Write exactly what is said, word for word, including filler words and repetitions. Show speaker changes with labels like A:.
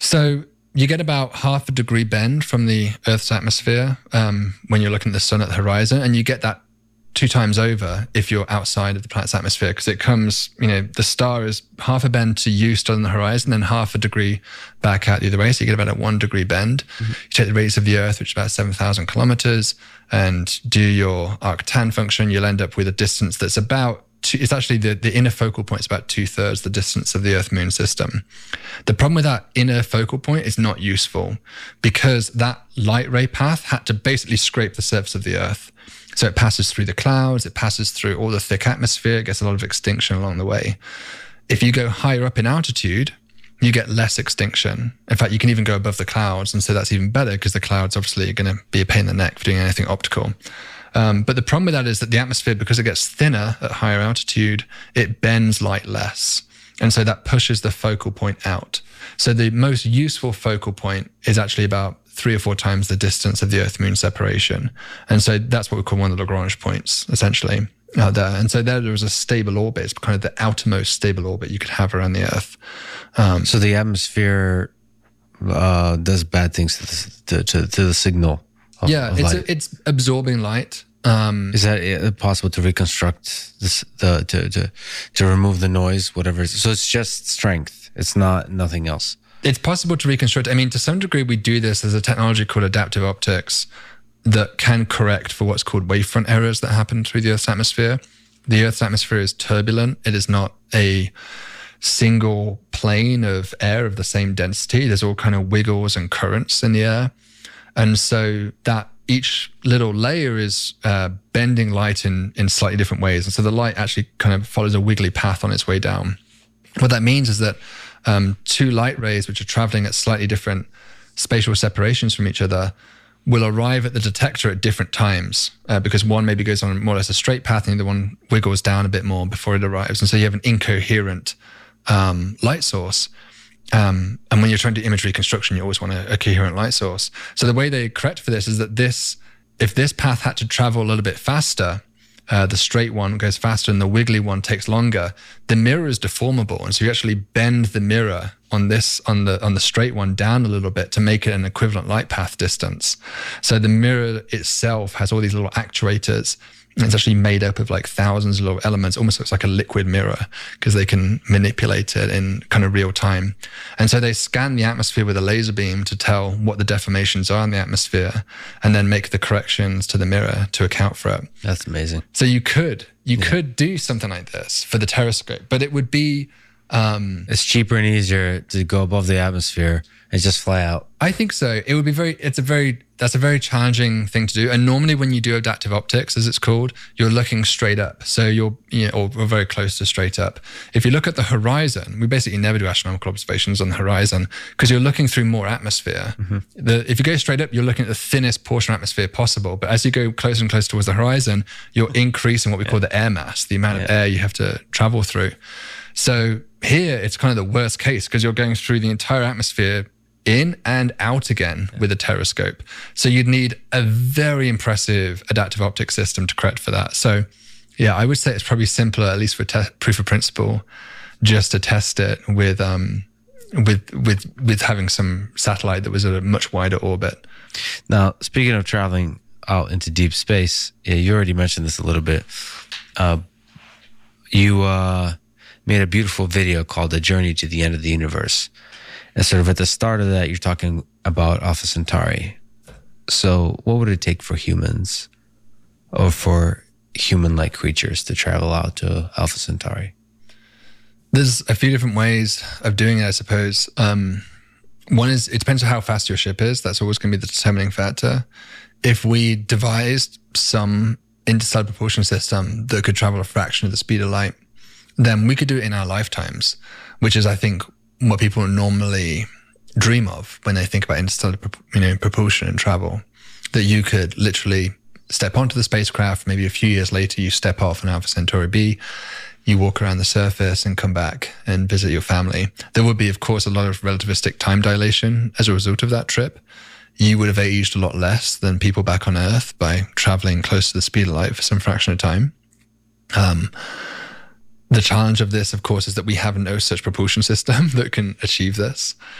A: So you get about half a degree bend from the Earth's atmosphere um, when you're looking at the sun at the horizon, and you get that two times over if you're outside of the planet's atmosphere, because it comes, you know, the star is half a bend to you still on the horizon, then half a degree back out the other way. So you get about a one degree bend. Mm-hmm. You take the radius of the Earth, which is about seven thousand kilometers, and do your arctan function, you'll end up with a distance that's about two, it's actually the, the inner focal point is about two thirds the distance of the Earth-Moon system. The problem with that inner focal point is not useful, because that light ray path had to basically scrape the surface of the Earth. So it passes through the clouds, it passes through all the thick atmosphere, it gets a lot of extinction along the way. If you go higher up in altitude, you get less extinction. In fact, you can even go above the clouds, and so that's even better, because the clouds obviously are going to be a pain in the neck for doing anything optical. Um, but the problem with that is that the atmosphere, because it gets thinner at higher altitude, it bends light less. And so that pushes the focal point out. So the most useful focal point is actually about three or four times the distance of the Earth-Moon separation. And so that's what we call one of the Lagrange points, essentially, out there. And so there, there was a stable orbit. It's kind of the outermost stable orbit you could have around the Earth. Um,
B: so the atmosphere uh, does bad things to the, to, to, to the signal. Of,
A: yeah,
B: of
A: it's
B: light.
A: a, it's absorbing light. Um,
B: is that possible to reconstruct this, the to, to to remove the noise, whatever? So it's just strength. It's not nothing else.
A: It's possible to reconstruct. I mean, to some degree, we do this as a technology called adaptive optics that can correct for what's called wavefront errors that happen through the Earth's atmosphere. The Earth's atmosphere is turbulent. It is not a single plane of air of the same density. There's all kind of wiggles and currents in the air. And so that each little layer is uh, bending light in, in slightly different ways. And so the light actually kind of follows a wiggly path on its way down. What that means is that um, two light rays, which are traveling at slightly different spatial separations from each other, will arrive at the detector at different times, uh, because one maybe goes on more or less a straight path and the other one wiggles down a bit more before it arrives. And so you have an incoherent um, light source. Um, and when you're trying to do image reconstruction, you always want a, a coherent light source. So the way they correct for this is that this, if this path had to travel a little bit faster, uh, the straight one goes faster and the wiggly one takes longer, the mirror is deformable. And so you actually bend the mirror on this, on the, on the straight one down a little bit to make it an equivalent light path distance. So the mirror itself has all these little actuators. It's actually made up of like thousands of little elements. Almost looks like a liquid mirror, because they can manipulate it in kind of real time. And so they scan the atmosphere with a laser beam to tell what the deformations are in the atmosphere, and then make the corrections to the mirror to account for it.
B: That's amazing.
A: So you could, you
B: Yeah.
A: could do something like this for the telescope, but it would be... Um,
B: it's cheaper and easier to go above the atmosphere and just fly out.
A: I think so. It would be very, it's a very, that's a very challenging thing to do. And normally when you do adaptive optics, as it's called, you're looking straight up. So you're, you know, or, or very close to straight up. If you look at the horizon, we basically never do astronomical observations on the horizon, because you're looking through more atmosphere. Mm-hmm. The, if you go straight up, you're looking at the thinnest portion of atmosphere possible. But as you go closer and closer towards the horizon, you're increasing what we yeah. call the air mass, the amount yeah. of air you have to travel through. So here, it's kind of the worst case, because you're going through the entire atmosphere in and out again yeah. with a telescope. So you'd need a very impressive adaptive optics system to correct for that. So yeah, I would say it's probably simpler, at least for te- proof of principle, just to test it with um with with with having some satellite that was at a much wider orbit.
B: Now, speaking of traveling out into deep space, yeah, you already mentioned this a little bit. Uh, you uh, made a beautiful video called "The Journey to the End of the Universe." And sort of at the start of that, you're talking about Alpha Centauri. So what would it take for humans, or for human-like creatures, to travel out to Alpha Centauri?
A: There's a few different ways of doing it, I suppose. Um, one is, it depends on how fast your ship is. That's always going to be the determining factor. If we devised some interstellar propulsion system that could travel a fraction of the speed of light, then we could do it in our lifetimes, which is, I think, what people normally dream of when they think about interstellar, you know, propulsion and travel. That you could literally step onto the spacecraft, maybe a few years later you step off on Alpha Centauri B, you walk around the surface and come back and visit your family. There would be, of course, a lot of relativistic time dilation as a result of that trip. You would have aged a lot less than people back on Earth by traveling close to the speed of light for some fraction of time. Um, The challenge of this, of course, is that we have no such propulsion system that can achieve this.